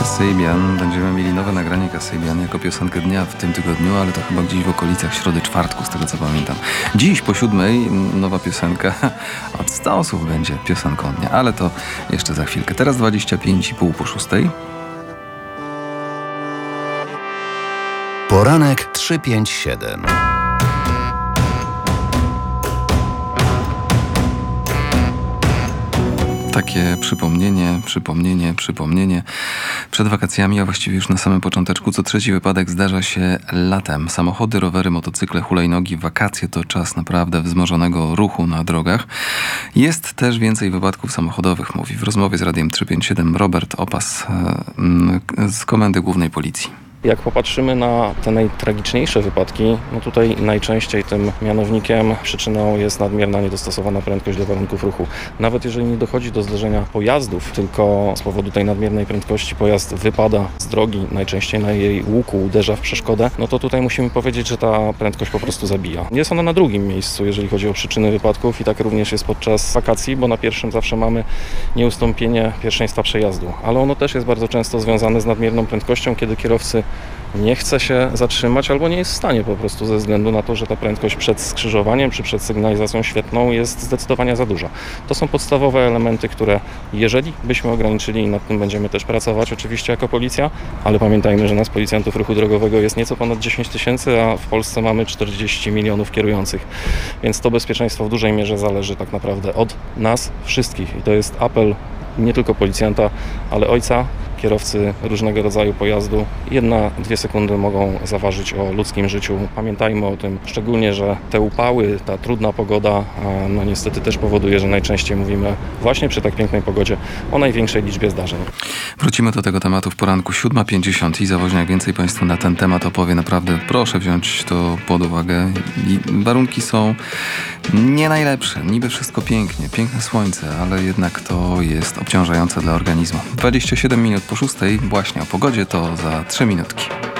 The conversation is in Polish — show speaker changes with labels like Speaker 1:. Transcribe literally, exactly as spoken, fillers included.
Speaker 1: Kasabian. Będziemy mieli nowe nagranie Kasabian jako piosenkę dnia w tym tygodniu, ale to chyba gdzieś w okolicach środy, czwartku, z tego co pamiętam. Dziś po siódmej nowa piosenka od stu osób będzie piosenką dnia, ale to jeszcze za chwilkę. Teraz dwadzieścia pięć i pół po szóstej.
Speaker 2: Poranek trzy pięć siedem.
Speaker 1: Takie przypomnienie, przypomnienie, przypomnienie. Przed wakacjami, a właściwie już na samym począteczku, co trzeci wypadek zdarza się latem. Samochody, rowery, motocykle, hulajnogi, wakacje to czas naprawdę wzmożonego ruchu na drogach. Jest też więcej wypadków samochodowych, mówi w rozmowie z Radiem trzysta pięćdziesiąt siedem Robert Opas z Komendy Głównej Policji.
Speaker 3: Jak popatrzymy na te najtragiczniejsze wypadki, no tutaj najczęściej tym mianownikiem, przyczyną jest nadmierna niedostosowana prędkość do warunków ruchu. Nawet jeżeli nie dochodzi do zderzenia pojazdów, tylko z powodu tej nadmiernej prędkości pojazd wypada z drogi, najczęściej na jej łuku uderza w przeszkodę, no to tutaj musimy powiedzieć, że ta prędkość po prostu zabija. Jest ona na drugim miejscu, jeżeli chodzi o przyczyny wypadków i tak również jest podczas wakacji, bo na pierwszym zawsze mamy nieustąpienie pierwszeństwa przejazdu, ale ono też jest bardzo często związane z nadmierną prędkością, kiedy kierowcy nie chce się zatrzymać albo nie jest w stanie po prostu ze względu na to, że ta prędkość przed skrzyżowaniem czy przed sygnalizacją świetlną jest zdecydowanie za duża. To są podstawowe elementy, które jeżeli byśmy ograniczyli i nad tym będziemy też pracować oczywiście jako policja, ale pamiętajmy, że nas policjantów ruchu drogowego jest nieco ponad dziesięć tysięcy, a w Polsce mamy czterdzieści milionów kierujących, więc to bezpieczeństwo w dużej mierze zależy tak naprawdę od nas wszystkich i to jest apel nie tylko policjanta, ale ojca, kierowcy różnego rodzaju pojazdu. Jedna, dwie sekundy mogą zaważyć o ludzkim życiu. Pamiętajmy o tym, szczególnie, że te upały, ta trudna pogoda, no niestety też powoduje, że najczęściej mówimy właśnie przy tak pięknej pogodzie o największej liczbie zdarzeń.
Speaker 1: Wrócimy do tego tematu w poranku siódma pięćdziesiąt i Zawoźniak więcej Państwu na ten temat opowie. Naprawdę proszę wziąć to pod uwagę. I warunki są nie najlepsze. Niby wszystko pięknie, piękne słońce, ale jednak to jest obciążające dla organizmu. dwadzieścia siedem minut po szóstej, właśnie o pogodzie, to za trzy minutki.